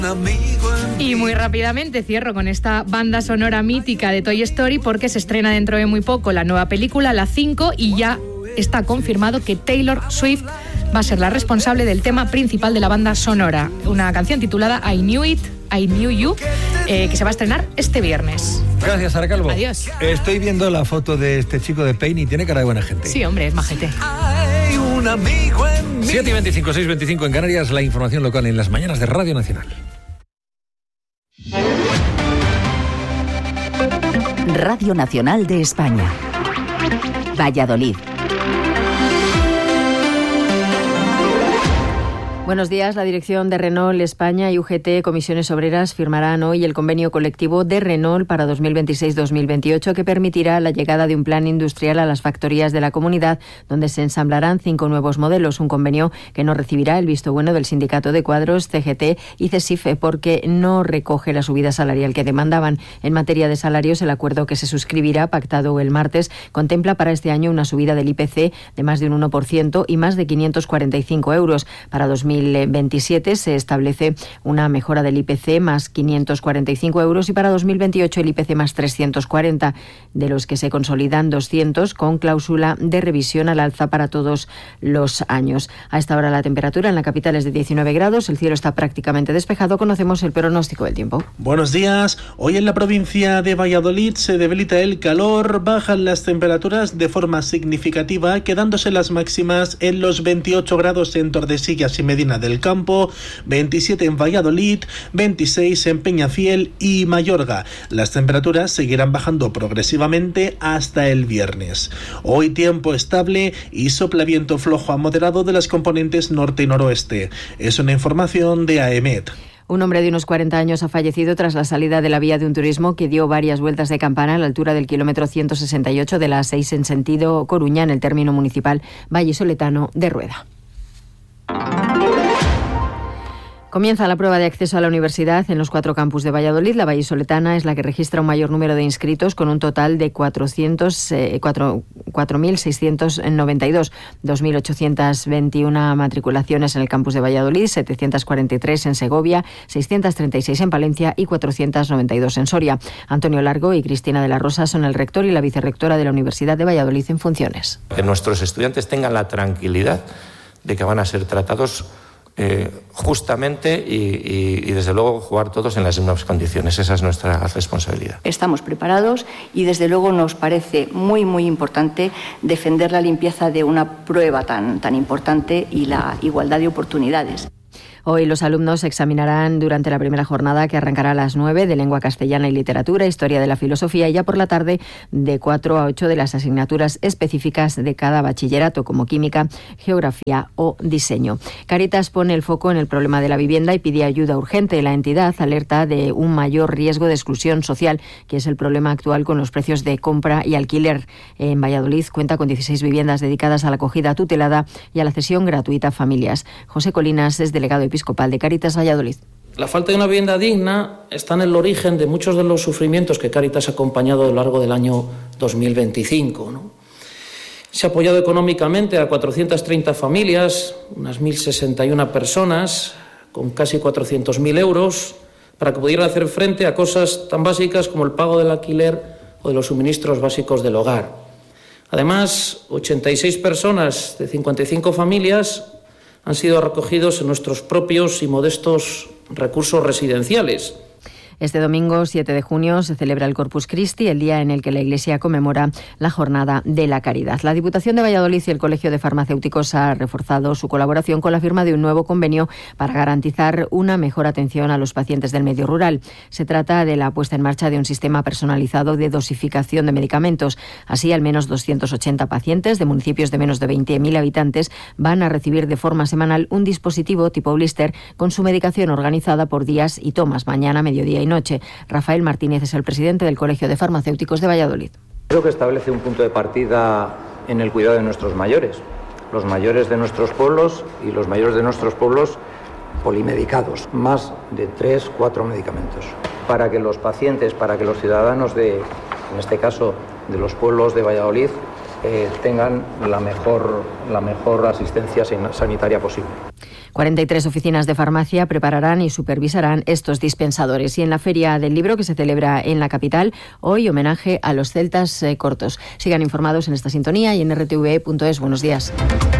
Y muy rápidamente cierro con esta banda sonora mítica de Toy Story, porque se estrena dentro de muy poco la nueva película, la 5, y ya está confirmado que Taylor Swift va a ser la responsable del tema principal de la banda sonora, una canción titulada I Knew It, I Knew You, que se va a estrenar este viernes. Gracias, Sara Calvo. Adiós. Estoy viendo la foto de este chico de Pain y tiene cara de buena gente. Sí, hombre, es majete. Hay un amigo en mí. 7:25, 6:25 en Canarias, la información local en las mañanas de Radio Nacional. Radio Nacional de España. Valladolid. Buenos días. La dirección de Renault España y UGT Comisiones Obreras firmarán hoy el convenio colectivo de Renault para 2026-2028 que permitirá la llegada de un plan industrial a las factorías de la comunidad donde se ensamblarán 5 nuevos modelos. Un convenio que no recibirá el visto bueno del Sindicato de Cuadros, CGT y CESIF porque no recoge la subida salarial que demandaban. En materia de salarios, el acuerdo que se suscribirá, pactado el martes, contempla para este año una subida del IPC de más de un 1% y más de 545 euros. Para 2027 se establece una mejora del IPC más 545 euros y para 2028 el IPC más 340, de los que se consolidan 200 con cláusula de revisión al alza para todos los años. A esta hora la temperatura en la capital es de 19 grados, el cielo está prácticamente despejado. Conocemos el pronóstico del tiempo. Buenos días. Hoy en la provincia de Valladolid se debilita el calor, bajan las temperaturas de forma significativa, quedándose las máximas en los 28 grados en Tordesillas y Medina del Campo, 27 en Valladolid, 26 en Peñafiel y Mayorga. Las temperaturas seguirán bajando progresivamente hasta el viernes. Hoy tiempo estable y sopla viento flojo a moderado de las componentes norte y noroeste. Es una información de AEMET. Un hombre de unos 40 años ha fallecido tras la salida de la vía de un turismo que dio varias vueltas de campana a la altura del kilómetro 168 de la A6 en sentido Coruña, en el término municipal vallisoletano de Rueda. Comienza la prueba de acceso a la universidad en los 4 campus de Valladolid. La vallisoletana es la que registra un mayor número de inscritos, con un total de 4.692, 2.821 matriculaciones en el campus de Valladolid, 743 en Segovia, 636 en Palencia y 492 en Soria. Antonio Largo y Cristina de la Rosa son el rector y la vicerrectora de la Universidad de Valladolid en funciones. Que nuestros estudiantes tengan la tranquilidad de que van a ser tratados justamente y desde luego jugar todos en las mismas condiciones. Esa es nuestra responsabilidad. Estamos preparados y desde luego nos parece muy importante defender la limpieza de una prueba tan importante y la igualdad de oportunidades. Hoy los alumnos examinarán durante la primera jornada, que arrancará a las 9, de lengua castellana y literatura, historia de la filosofía, y ya por la tarde de 4 a 8 de las asignaturas específicas de cada bachillerato, como química, geografía o diseño. Cáritas pone el foco en el problema de la vivienda y pide ayuda urgente. La entidad alerta de un mayor riesgo de exclusión social, que es el problema actual con los precios de compra y alquiler. En Valladolid cuenta con 16 viviendas dedicadas a la acogida tutelada y a la cesión gratuita a familias. José Colinas es delegado episcopal de Cáritas Valladolid. La falta de una vivienda digna está en el origen de muchos de los sufrimientos que Cáritas ha acompañado a lo largo del año 2025, ¿no? Se ha apoyado económicamente a 430 familias, unas 1.061 personas, con casi 400.000 euros, para que pudieran hacer frente a cosas tan básicas como el pago del alquiler o de los suministros básicos del hogar. Además, 86 personas de 55 familias han sido recogidos en nuestros propios y modestos recursos residenciales. Este domingo 7 de junio se celebra el Corpus Christi, el día en el que la Iglesia conmemora la Jornada de la Caridad. La Diputación de Valladolid y el Colegio de Farmacéuticos ha reforzado su colaboración con la firma de un nuevo convenio para garantizar una mejor atención a los pacientes del medio rural. Se trata de la puesta en marcha de un sistema personalizado de dosificación de medicamentos. Así, al menos 280 pacientes de municipios de menos de 20.000 habitantes van a recibir de forma semanal un dispositivo tipo blister con su medicación organizada por días y tomas, mañana, mediodía y noche. Rafael Martínez es el presidente del Colegio de Farmacéuticos de Valladolid. Creo que establece un punto de partida en el cuidado de nuestros mayores, los mayores de nuestros pueblos y los mayores de nuestros pueblos polimedicados, más de 3-4 medicamentos, para que los pacientes, para que los ciudadanos en este caso, de los pueblos de Valladolid, tengan la mejor asistencia sanitaria posible. 43 oficinas de farmacia prepararán y supervisarán estos dispensadores. Y en la Feria del Libro, que se celebra en la capital, hoy homenaje a los celtas cortos. Sigan informados en esta sintonía y en rtve.es. Buenos días.